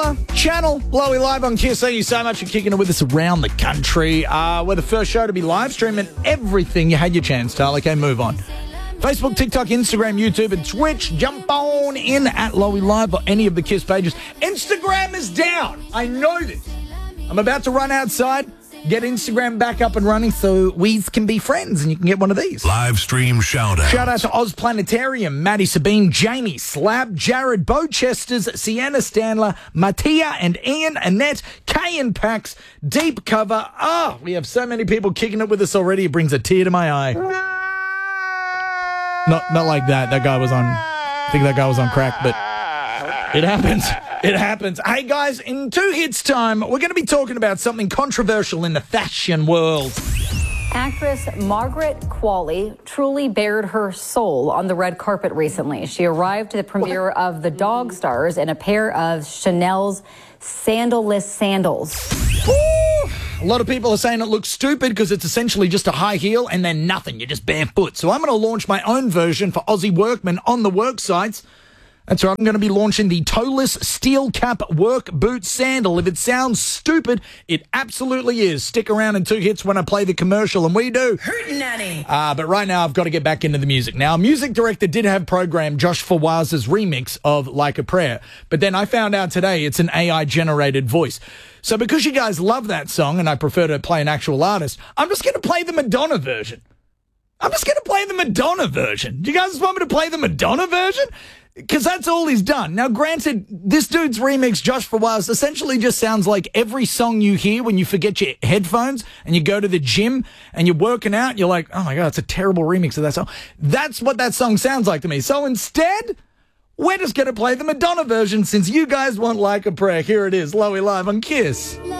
channel, Lowy Live on Kiss. Thank you so much for kicking it with us around the country. We're the first show to be live streaming everything. You had your chance, Tal. Okay, move on. Facebook, TikTok, Instagram, YouTube, and Twitch. Jump on in at Lowy Live or any of the Kiss pages. Instagram is down. I know this. I'm about to run outside, get Instagram back up and running so we can be friends and you can get one of these. Live stream shout out. Shout out to Oz Planetarium, Maddie Sabine, Jamie, Slab, Jared, Bo Chesters, Sienna Stanler, Mattia and Ian, Annette, Kay and Pax, Deep Cover. We have so many people kicking it with us already. It brings a tear to my eye. Not like that. That guy was on, I think that guy was on crack, but it happens. It happens. Hey, guys, in 2 hits time, we're going to be talking about something controversial in the fashion world. Actress Margaret Qualley truly bared her soul on the red carpet recently. She arrived to the premiere of The Dog Stars in a pair of Chanel's sandal-less sandals. A lot of people are saying it looks stupid because it's essentially just a high heel and then nothing. You're just barefoot. So I'm going to launch my own version for Aussie workmen on the work sites. That's right, I'm going to be launching the toeless steel cap work boot sandal. If it sounds stupid, it absolutely is. Stick around in 2 hits when I play the commercial, and we do. Hootenanny. But right now, I've got to get back into the music. Now, music director did have programmed Josh Fawaz's remix of Like a Prayer, but then I found out today it's an AI-generated voice. So because you guys love that song, and I prefer to play an actual artist, I'm just going to play the Madonna version. Do you guys want me to play the Madonna version? Because that's all he's done. Now, granted, this dude's remix, Josh Fawaz, essentially just sounds like every song you hear when you forget your headphones and you go to the gym and you're working out. You're like, oh my God, it's a terrible remix of that song. That's what that song sounds like to me. So instead, we're just going to play the Madonna version since you guys want Like a Prayer. Here it is, Lowy Live on Kiss.